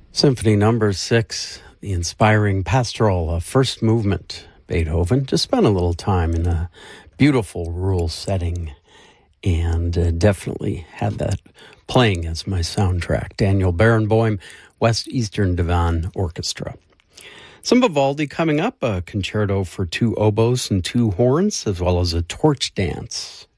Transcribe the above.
Symphony Number 6, the inspiring pastoral, first movement, Beethoven. Just spent a little time in a beautiful rural setting and definitely had that playing as my soundtrack. Daniel Barenboim, West Eastern Divan Orchestra. Some Vivaldi coming up, a concerto for 2 oboes and 2 horns, as well as a torch dance